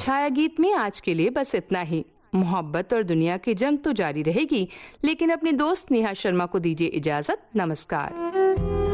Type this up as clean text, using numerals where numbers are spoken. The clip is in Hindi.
छाया गीत में आज के लिए बस इतना ही। मोहब्बत और दुनिया की जंग तो जारी रहेगी, लेकिन अपने दोस्त नेहा शर्मा को दीजिए इजाजत। नमस्कार।